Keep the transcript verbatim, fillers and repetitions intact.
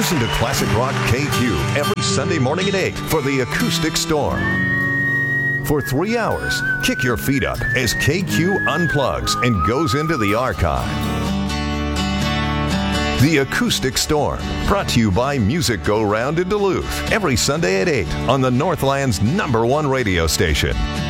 Listen to Classic Rock K Q every Sunday morning at eight for the Acoustic Storm. For three hours, kick your feet up as K Q unplugs and goes into the archive. The Acoustic Storm, brought to you by Music Go Round in Duluth, every Sunday at eight on the Northland's number one radio station.